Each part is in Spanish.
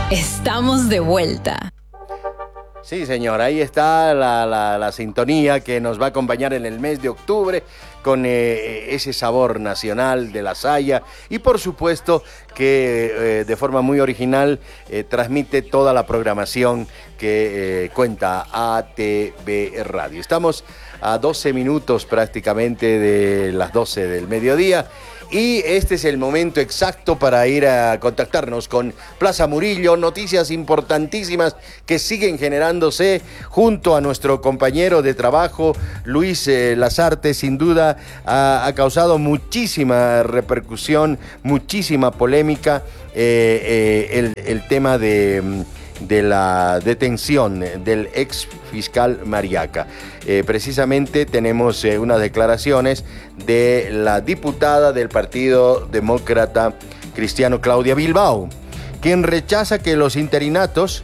Estamos de vuelta. Sí, señor, ahí está la sintonía que nos va a acompañar en el mes de octubre con ese sabor nacional de la saya y por supuesto que de forma muy original transmite toda la programación que cuenta ATV Radio. Estamos a 12 minutos prácticamente de las 12 del mediodía. Y este es el momento exacto para ir a contactarnos con Plaza Murillo, noticias importantísimas que siguen generándose junto a nuestro compañero de trabajo, Luis Lazarte. Sin duda ha causado muchísima repercusión, muchísima polémica el tema de la detención del ex fiscal Mariaca. Precisamente tenemos unas declaraciones de la diputada del Partido Demócrata Cristiano, Claudia Bilbao, quien rechaza que los interinatos...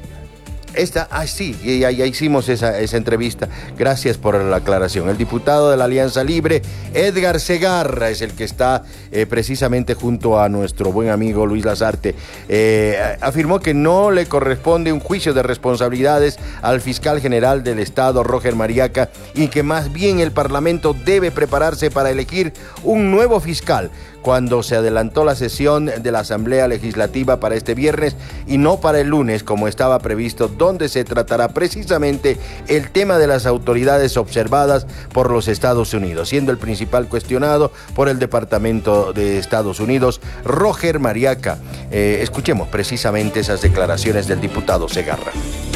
ya hicimos esa entrevista. Gracias por la aclaración. El diputado de la Alianza Libre, Edgar Segarra, es el que está precisamente junto a nuestro buen amigo Luis Lazarte. Afirmó que no le corresponde un juicio de responsabilidades al fiscal general del Estado, Roger Mariaca, y que más bien el Parlamento debe prepararse para elegir un nuevo fiscal, cuando se adelantó la sesión de la Asamblea Legislativa para este viernes y no para el lunes como estaba previsto, donde se tratará precisamente el tema de las autoridades observadas por los Estados Unidos, siendo el principal cuestionado por el Departamento de Estados Unidos, Roger Mariaca. Escuchemos precisamente esas declaraciones del diputado Segarra.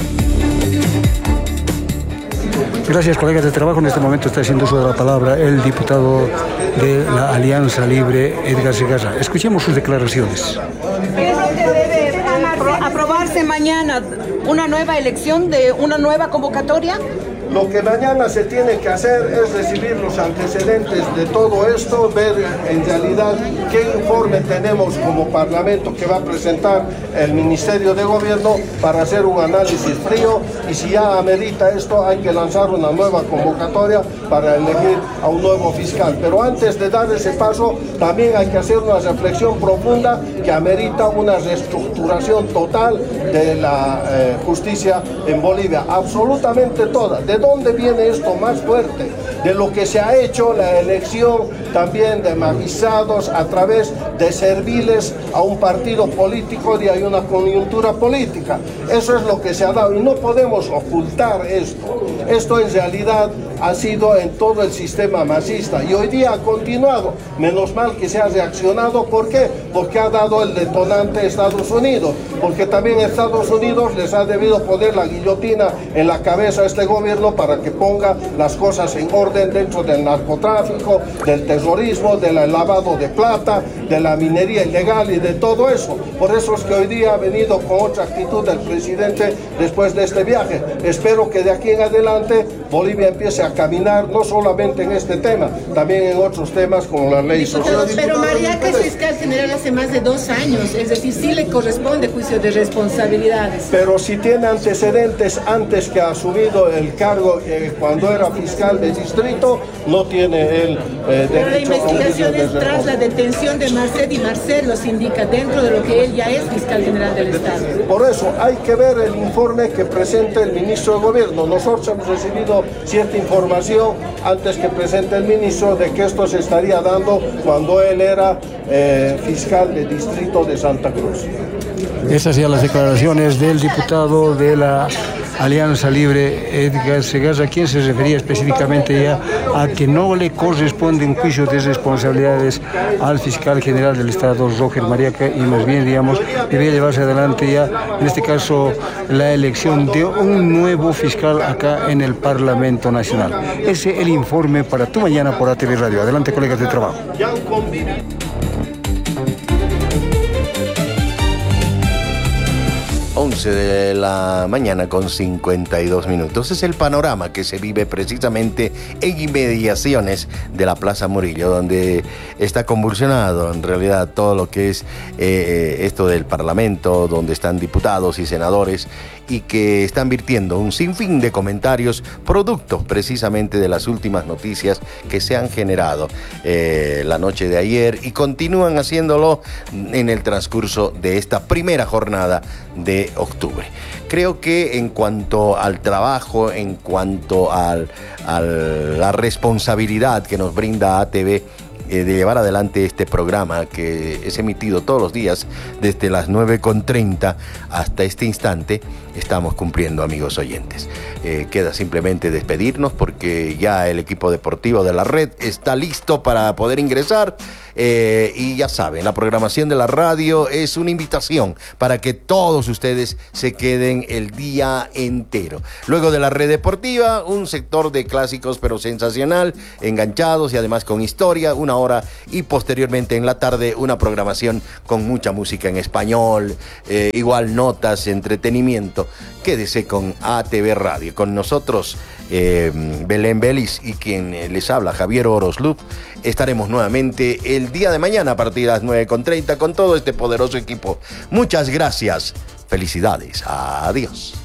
Gracias, colegas de trabajo. En este momento está haciendo uso de la palabra el diputado de la Alianza Libre, Edgar Segarra. Escuchemos sus declaraciones. ¿Qué es lo que debe aprobarse mañana? ¿Una nueva elección de una nueva convocatoria? Lo que mañana se tiene que hacer es recibir los antecedentes de todo esto, ver en realidad qué informe tenemos como Parlamento que va a presentar el Ministerio de Gobierno para hacer un análisis frío, y si ya amerita esto hay que lanzar una nueva convocatoria para elegir a un nuevo fiscal. Pero antes de dar ese paso también hay que hacer una reflexión profunda que amerita una reestructuración total de la justicia en Bolivia, absolutamente toda. ¿De dónde viene esto más fuerte? De lo que se ha hecho la elección también de magistrados a través de serviles a un partido político y hay una coyuntura política. Eso es lo que se ha dado y no podemos ocultar esto. Esto en realidad ha sido en todo el sistema masista y hoy día ha continuado. Menos mal que se ha reaccionado. ¿Por qué? Porque ha dado el detonante a Estados Unidos, porque también Estados Unidos les ha debido poner la guillotina en la cabeza a este gobierno para que ponga las cosas en orden dentro del narcotráfico, del terrorismo, del lavado de plata, de la minería ilegal y de todo eso. Por eso es que hoy día ha venido con otra actitud el presidente después de este viaje. Espero que de aquí en adelante Bolivia empiece a caminar no solamente en este tema, también en otros temas como la ley social. Pero Mariaca es fiscal general hace más de 2 años, es decir, sí le corresponde juicio de responsabilidades. Pero si tiene antecedentes antes que ha asumido el cargo cuando era fiscal de distrito, no tiene el derecho. Pero la investigación es tras la detención de Marcet y Marcet los indica dentro de lo que él ya es fiscal general del Estado. Por eso hay que ver el informe que presente el ministro de Gobierno. Nosotros hemos recibido cierta información antes que presente el ministro de que esto se estaría dando cuando él era fiscal de distrito de Santa Cruz. Esas ya las declaraciones del diputado de la Alianza Libre, Edgar Segarra, quien se refería específicamente ya a que no le corresponde un juicio de responsabilidades al fiscal general del Estado, Roger Mariaca, y más bien, digamos, debería llevarse adelante ya, en este caso, la elección de un nuevo fiscal acá en el Parlamento Nacional. Ese es el informe para Tu Mañana por ATV Radio. Adelante, colegas de trabajo. 11 de la mañana con 52 minutos. Es el panorama que se vive precisamente en inmediaciones de la Plaza Murillo, donde está convulsionado en realidad todo lo que es esto del Parlamento, donde están diputados y senadores y que están virtiendo un sinfín de comentarios producto precisamente de las últimas noticias que se han generado la noche de ayer y continúan haciéndolo en el transcurso de esta primera jornada de octubre. Creo que en cuanto al trabajo, en cuanto a la responsabilidad que nos brinda ATV de llevar adelante este programa que es emitido todos los días desde las 9:30 hasta este instante, estamos cumpliendo, amigos oyentes. Queda simplemente despedirnos porque ya el equipo deportivo de la red está listo para poder ingresar y ya saben, la programación de la radio es una invitación para que todos ustedes se queden el día entero. Luego de la red deportiva, un sector de clásicos pero sensacional, enganchados y además con historia, una hora, y posteriormente en la tarde una programación con mucha música en español, igual notas, entretenimiento. Quédese con ATV Radio, con nosotros Belén Vélez y quien les habla, Javier Oroslub. Estaremos nuevamente el día de mañana a partir de las 9:30 con todo este poderoso equipo. Muchas gracias, felicidades, adiós.